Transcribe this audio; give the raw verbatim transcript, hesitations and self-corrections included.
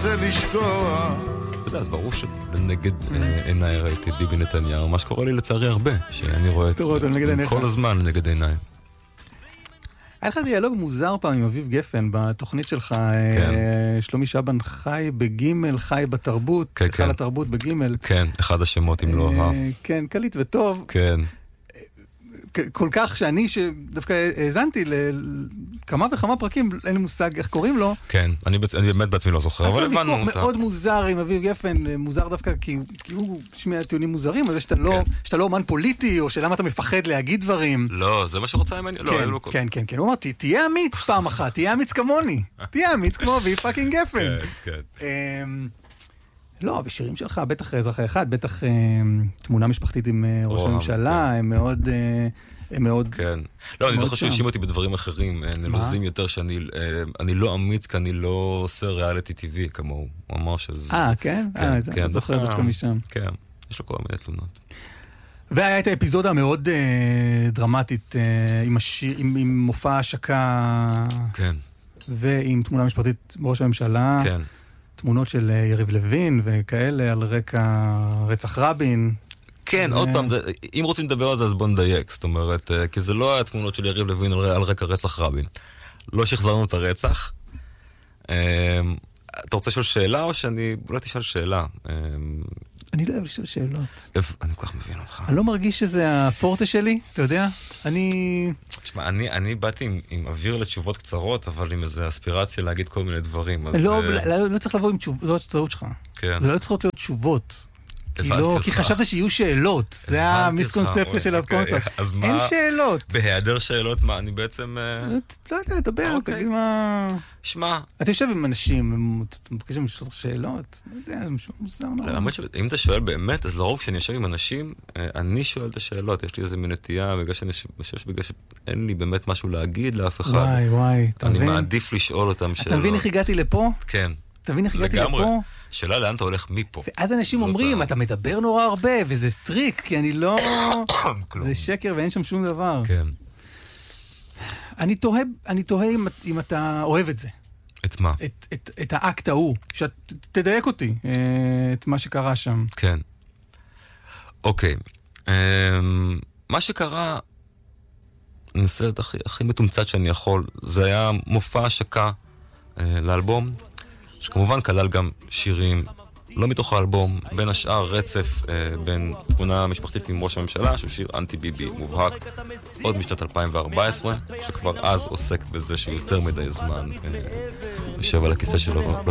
מנסה לשכוח. אתה יודע, אז ברור שנגד עיניי ראיתי את ביבי נתניהו, מה שקורה לי לצערי הרבה, שאני רואה את זה כל הזמן נגד עיניי. היה לך דיאלוג מוזר פעם עם אביב גפן בתוכנית שלך, שלומי שבן חי בגימל, חי בתרבות, חי לתרבות בגימל. כן, אחד השמות אם לא אהב. כן, קליט וטוב. כן. כל כך שאני שדווקא האזנתי לכמה וכמה פרקים, אין לי מושג איך קוראים לו. כן, אני באמת בעצמי לא זוכר, אבל הבנו אותה. מאוד מוזר עם אביב גפן, מוזר דווקא כי הוא שמיע טיעונים מוזרים, על זה שאתה לא אומן פוליטי, או שלמה אתה מפחד להגיד דברים. לא, זה מה שרוצה ממני. כן, כן, כן, הוא אמר, תהיה אמיץ פעם אחת, תהיה אמיץ כמוני, תהיה אמיץ כמו אביב פאקינג גפן. כן, כן. לא, ושירים שלך, בטח אזרחי אחד, בטח תמונה משפחתית עם ראש הממשלה, הם מאוד... הם מאוד... כן. לא, אני זוכר שהאשים אותי בדברים אחרים, נלוזים יותר, שאני לא אמיץ, כי אני לא עושה ריאליטי טבעי כמוהו. הוא אמר שזה... אה, כן? אה, אתה זוכר דווקא משם. כן, יש לו כל מיני תלונות. והיה את האפיזודה המאוד דרמטית, עם מופע השקה... כן. ועם תמונה משפחתית בראש הממשלה. כן. תמונות של יריב לוין וכאלה על רקע רצח רבין. כן, עוד פעם, אם רוצים לדבר על זה, אז בוא נדייק. זאת אומרת, כי זה לא היה תמונות של יריב לוין על רקע רצח רבין. לא שחזרנו את הרצח. אתה רוצה לשאול שאלה או שאני... אולי תשאל שאלה. אני לא אוהב לשאול שאלות. אני כל כך מבין אותך. אני לא מרגיש שזה הפורטה שלי, אתה יודע? אני... תשמע, אני באתי עם אוויר לתשובות קצרות, אבל עם איזו אספירציה להגיד כל מיני דברים. לא צריך לבוא עם תשובות, זאת התשובות שלך. כן. זה לא צריכות להיות תשובות. כי חשבת שיהיו שאלות, זה המיסקונספציה של הקונספט. אין שאלות. בהיעדר שאלות, מה, אני בעצם... לא יודע, דבר, תגיד מה... שמע. אתה יושב עם אנשים, אתה מבקש עם שאלות, לא יודע, זה משהו מוזר מאוד. אם אתה שואל באמת, אז לרוב כשאני יושב עם אנשים, אני שואל את השאלות, יש לי איזו מנטייה, בגלל שאני יושב, בגלל שאין לי באמת משהו להגיד לאף אחד. וואי, וואי, אני מעדיף לשאול אותם שאלות. אתה מבין איך הגעתי לפה? כן. אתה מבין איך הגעתי לפה? שאלה לאן אתה הולך מפה. ואז אנשים אומרים, אתה מדבר נורא הרבה, וזה טריק, כי אני לא... זה שקר ואין שם שום דבר. כן. אני תוהה, אני תוהה אם אתה אוהב את זה. את מה? את האקט ההוא. שתדייק אותי, את מה שקרה שם. כן. אוקיי. מה שקרה, ננסה את הכי מתומצת שאני יכול, זה היה מופע השקה לאלבום, שכמובן כלל גם שירים, לא מתוך האלבום, בין השאר רצף אה, בין תמונה משפחתית עם ראש הממשלה, שהוא שיר אנטי-ביבי מובהק, עוד משנת אלפיים וארבע עשרה, שכבר אז עוסק בזה שיותר מדי זמן אה, יושב על הכיסא שלו.